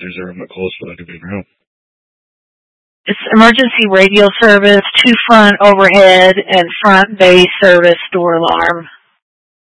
there's a room close for that to be real. It's emergency radio service, 2 front overhead, and front bay service door alarm.